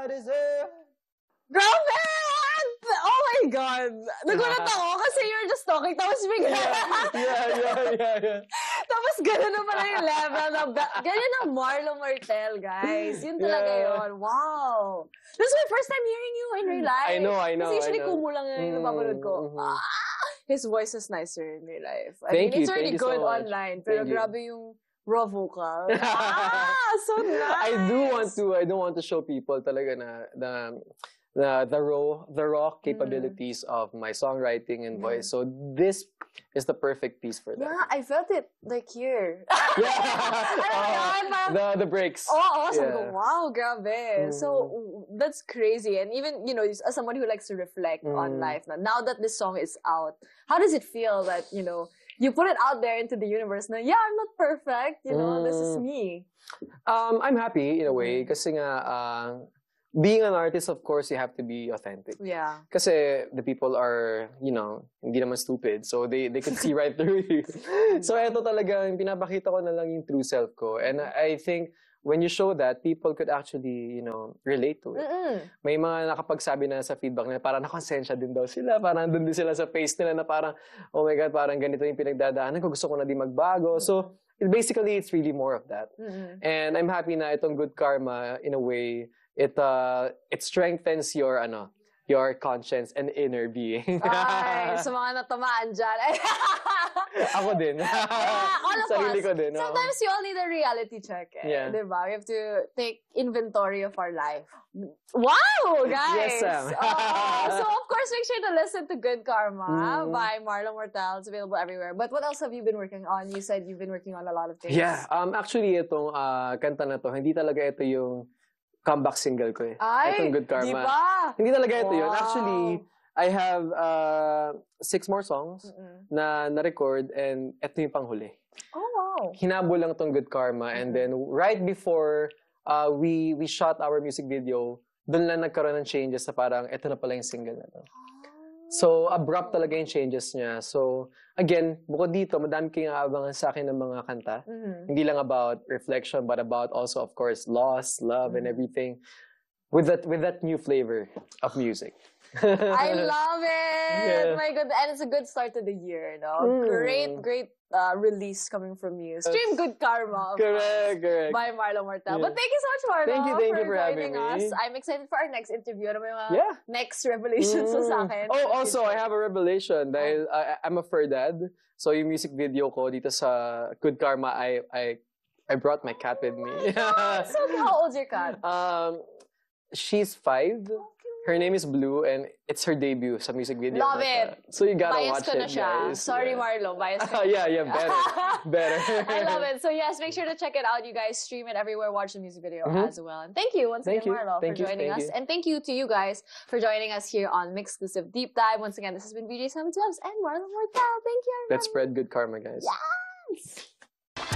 I deserve. Grabe! Oh my God! Nagulat ako kasi you're just talking, tapos bigla. Yeah. Tapos gano'n na pala yung level na, ganyan ang Marlo Martel, guys. Yun talaga yun. Wow! This is my first time hearing you in real life. I know. Kasi usually Kumu lang yung napapanood ko. His voice is nicer in real life. Thank you. It's really Thank you good so much. online. Pero grabe yung raw vocal. So nice! I don't want to show people talaga na the raw capabilities of my songwriting and voice. So this is the perfect piece for that. Yeah, I felt it like here. The breaks. Oh, sabi ko, wow, grabe. So that's crazy. And even, you know, as someone who likes to reflect on life, now that this song is out, how does it feel that, you know, you put it out there into the universe na, yeah, I'm not perfect, you know, this is me. I'm happy in a way kasi nga being an artist, of course, you have to be authentic. Yeah. Kasi the people are, you know, hindi naman stupid. So they can see right through you. So eto talagang pinapakita ko na lang yung true self ko. And I think when you show that, people could actually, you know, relate to it. May mga nakapagsabi na sa feedback na parang nakonsensya din daw sila. Parang doon din sila sa face nila na parang, oh my God, parang ganito yung pinagdadaanan ko. Gusto ko na din magbago. So basically, it's really more of that. And I'm happy na itong Good Karma, in a way, it strengthens your conscience and inner being. Ay, sa mga natamaan dyan. Ako din. All of Sarili us. ko din. Sometimes you all need a reality check. Yeah. Diba? We have to take inventory of our life. Wow, guys! Yes, Sam. So, of course, make sure to listen to Good Karma by Marlo Martel. It's available everywhere. But what else have you been working on? You said you've been working on a lot of things. Yeah. Actually, itong kanta na to, hindi talaga ito yung comeback single ko eh. Ay, itong Good Karma. Diba? Hindi talaga ito yun. Actually, I have 6 more songs na na-record and ito yung panghuli. Oh, wow. Hinabol lang tong Good Karma and then right before we shot our music video, doon lang nagkaroon ng changes na parang ito na pala yung single na to. So, abrupt talaga yung changes niya. So, again, bukod dito, madami kayong aabangan sa akin ng mga kanta. Hindi lang about reflection, but about also, of course, loss, love, and everything. With that new flavor of music. I love it! Yeah. My God, and it's a good start to the year, no? Great release coming from you. Stream Good Karma. Correct. By Marlo Martel. Yeah. But thank you so much, Marlo, thank you for joining us. Me. I'm excited for our next interview. Ano ba yung next revelations sa akin? Oh, also, I have a revelation. Dahil I'm a fur dad. So, yung music video ko dito sa Good Karma, I brought my cat with me. So, how old's your cat? She's 5. Her name is Blue, and it's her debut sa music video. Love it! So you gotta bias watch it, na siya. guys. Sorry, Marlo. Bias ko na yeah, better. I love it. So yes, make sure to check it out, you guys. Stream it everywhere. Watch the music video as well. And thank you once again, Marlo, for joining us. And thank you to you guys for joining us here on Mixclusive Deep Dive. Once again, this has been VJ712 and Marlo Martel. Thank you, everyone. Let's spread Good Karma, guys. Yes!